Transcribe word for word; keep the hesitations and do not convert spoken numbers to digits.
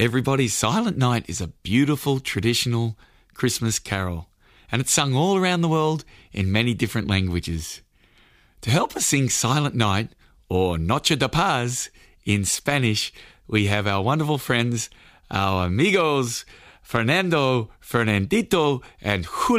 everybody, Silent Night is a beautiful traditional Christmas carol, and it's sung all around the world in many different languages. To help us sing Silent Night, or Noche de Paz in Spanish, we have our wonderful friends, our amigos, Fernando, Fernandito, and Julio.